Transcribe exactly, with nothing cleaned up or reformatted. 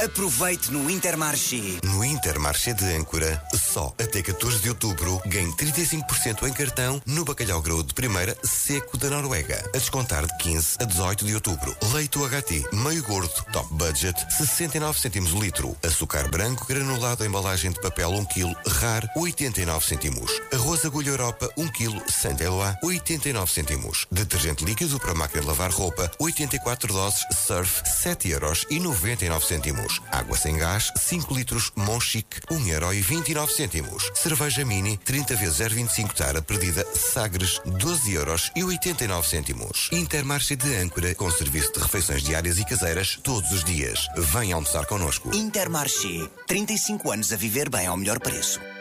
Aproveite no Intermarché. No Intermarché de Âncora, só até catorze de outubro, ganhe trinta e cinco por cento em cartão no bacalhau graúdo de primeira seco da Noruega. A descontar de quinze a dezoito de outubro. Leite U H T, meio gordo, top budget, sessenta e nove cêntimos o litro. Açúcar branco granulado em embalagem de papel um quilo, rar, oitenta e nove cêntimos. Arroz agulha Europa um quilo, Saint-Eloi, oitenta e nove cêntimos. Detergente líquido para máquina de lavar roupa, oitenta e quatro doses, Surf, sete euros e noventa e nove cêntimos. Água sem gás, cinco litros, Monchique, um euro e vinte e nove cêntimos. Cerveja Mini, trinta vezes zero vinte e cinco tara perdida, Sagres, doze euros e oitenta e nove cêntimos. Intermarché de Âncora, com serviço de refeições diárias e caseiras todos os dias. Venha almoçar connosco. Intermarché. trinta e cinco anos a viver bem ao melhor preço.